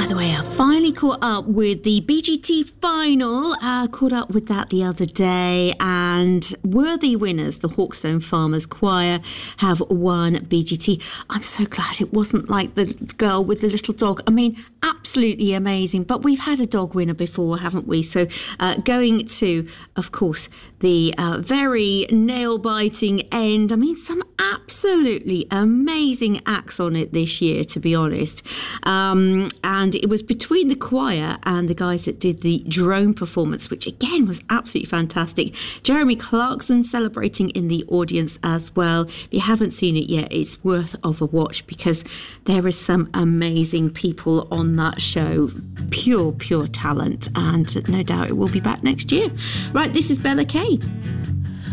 the way, I finally caught up with the BGT final. I caught up with that the other day, and worthy winners, the Hawkstone Farmers Choir, have won BGT. I'm so glad it wasn't like the girl with the little dog. I mean, absolutely amazing. But we've had a dog winner before, haven't we? So going to, of course, the very nail-biting end. I mean, some absolutely amazing acts on it this year, to be honest. And it was between the choir and the guys that did the drone performance, which again was absolutely fantastic. Jeremy Clarkson celebrating in the audience as well. If you haven't seen it yet, it's worth of a watch because there is some amazing people on that show. Pure talent, and no doubt it will be back next year. Right, this is Bella Kay.